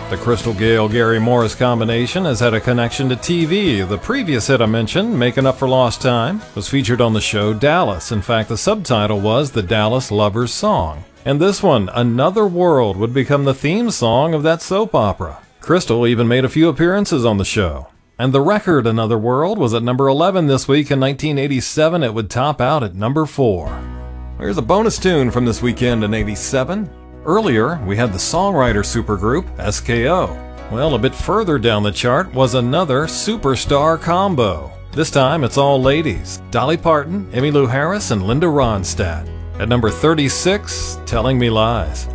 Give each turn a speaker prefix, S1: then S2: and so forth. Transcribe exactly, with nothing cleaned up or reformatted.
S1: The Crystal Gayle-Gary Morris combination has had a connection to T V. The previous hit I mentioned, Making Up for Lost Time, was featured on the show Dallas. In fact, the subtitle was The Dallas Lovers Song. And this one, Another World, would become the theme song of that soap opera. Crystal even made a few appearances on the show. And the record, Another World, was at number eleven this week. In nineteen eighty-seven, it would top out at number four. Here's a bonus tune from this weekend in eighty-seven. Earlier, we had the songwriter supergroup S K O. Well, a bit further down the chart was another superstar combo. This time, it's all ladies. Dolly Parton, Emmylou Harris, and Linda Ronstadt. At number thirty-six, Telling Me Lies.